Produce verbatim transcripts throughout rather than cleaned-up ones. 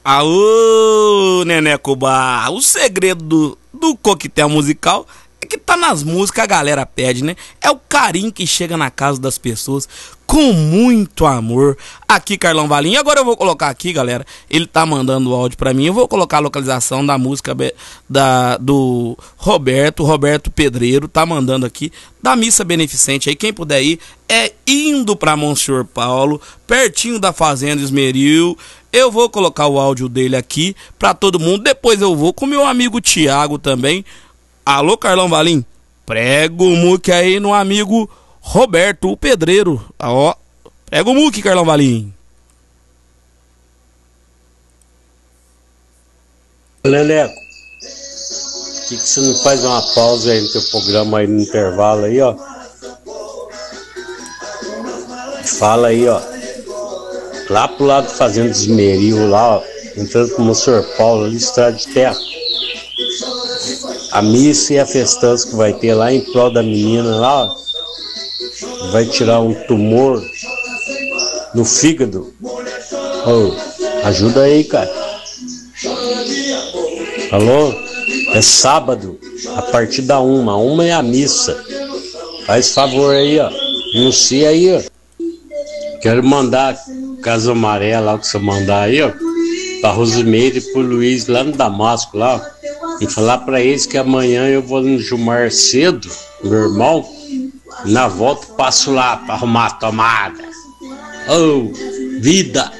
Aô, Neneco Bar, o segredo do, do coquetel musical é que tá nas músicas, a galera pede, né? É o carinho que chega na casa das pessoas com muito amor. Aqui, Carlão Valim. E agora eu vou colocar aqui, galera, ele tá mandando o áudio pra mim, eu vou colocar a localização da música da, do Roberto, Roberto Pedreiro, tá mandando aqui, da missa beneficente aí, quem puder ir, é indo pra Monsenhor Paulo, pertinho da Fazenda Esmeril. Eu vou colocar o áudio dele aqui pra todo mundo, depois eu vou com meu amigo Tiago também. Alô, Carlão Valim, prega o muque aí no amigo Roberto, o pedreiro. Ó, prega o muque, Carlão Valim. Leleco, por que, que você não faz uma pausa aí no teu programa aí no intervalo aí, ó? Fala aí, ó. Lá pro lado do Fazenda Esmeril, lá, ó, entrando pro Monsenhor Paulo, ali, estrada de terra. A missa e a festança que vai ter lá em prol da menina lá, ó, vai tirar um tumor no fígado. Oh, ajuda aí, cara. Alô? É sábado, a partir da uma. Uma é a missa. Faz favor aí, ó. Anuncia aí, ó. Quero mandar Casa Amarela lá que você mandar aí, ó, pra Rosimeire e pro Luiz lá no Damasco, lá, ó. E falar pra eles que amanhã eu vou no Gilmar cedo, meu irmão. Na volta passo lá pra arrumar a tomada. Oh, vida!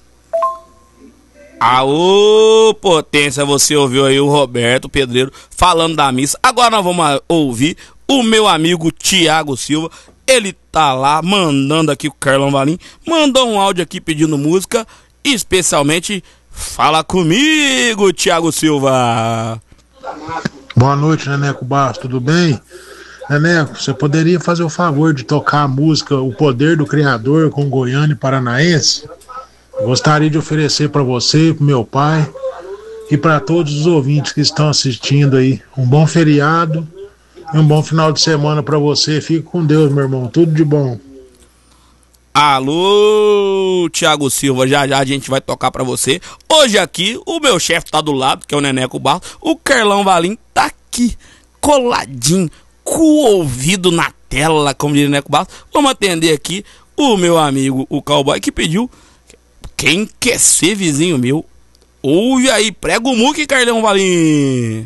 Aô, potência, você ouviu aí o Roberto Pedreiro falando da missa. Agora nós vamos ouvir o meu amigo Tiago Silva. Ele tá lá mandando aqui o Carlão Valim, mandou um áudio aqui pedindo música, especialmente Fala Comigo, Tiago Silva. Boa noite, Neneco Bastos, tudo bem? Neneco, você poderia fazer o favor de tocar a música O Poder do Criador com Goiânia e Paranaense? Gostaria de oferecer para você, pro meu pai e para todos os ouvintes que estão assistindo aí um bom feriado e um bom final de semana para você. Fique com Deus, meu irmão, tudo de bom. Alô, Tiago Silva, já já a gente vai tocar pra você. Hoje aqui, o meu chefe tá do lado, que é o Neneco Barros. O Carlão Valim tá aqui, coladinho, com o ouvido na tela, como diz o Neneco Barros. Vamos atender aqui o meu amigo, o cowboy, que pediu. Quem quer ser vizinho meu? Ouve aí, prega o muque, Carlão Valim.